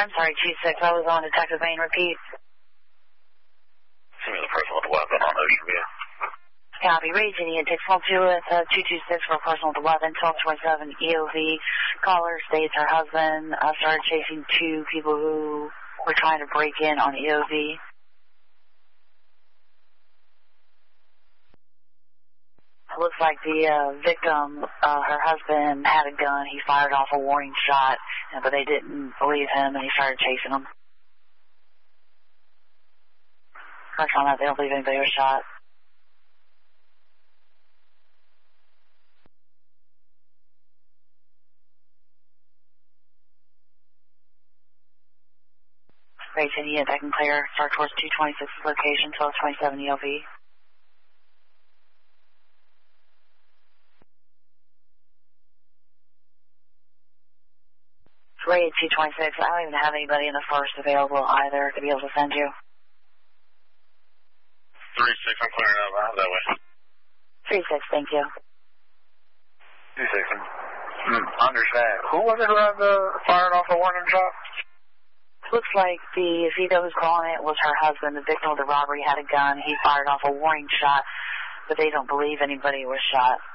I'm sorry, G6. I was on Detective Main. Repeat. Send me the person with the weapon on Ocean View. Copy. Rage Idiot. Takes 12-2 with 226 for a person with a weapon. 1227 EOV. Caller states her husband started chasing two people who were trying to break in on EOV. It looks like the victim, her husband, had a gun. He fired off a warning shot, but they didn't believe him, and he started chasing them. Correct on that, they don't believe anybody was shot. Race Idiot, I can clear. Start towards 226 location, 1227 EOV. Raid 226, I don't even have anybody in the first available either to be able to send you. 3-6, I'm clearing up. Out that way. 3-6, thank you. 2-6. Understand. Who was it who had fired off a warning shot? Looks like the Vito who's calling it was her husband. The victim of the robbery had a gun. He fired off a warning shot, but they don't believe anybody was shot.